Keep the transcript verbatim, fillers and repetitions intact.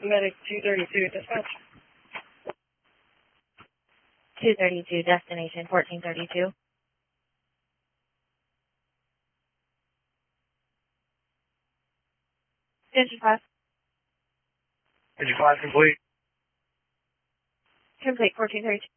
Medic two thirty-two, dispatch. two thirty-two, destination fourteen thirty-two. Engine five. Engine five complete. Complete, fourteen thirty-two.